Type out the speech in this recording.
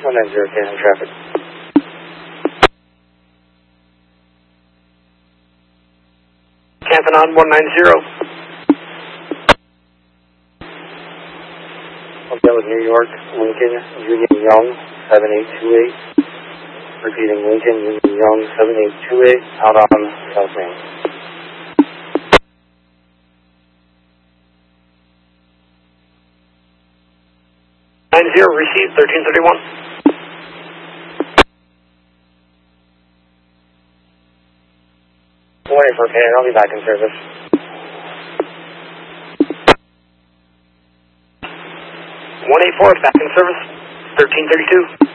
190, Canton traffic. Canton on 190. Okay, with New York, Lincoln, Union Young, 7828. Repeating, Lincoln, Union Young, 7828, out on South Main. Received, 1331. Waiting for Canton, I'll be back in service. 184, back in service, 1332.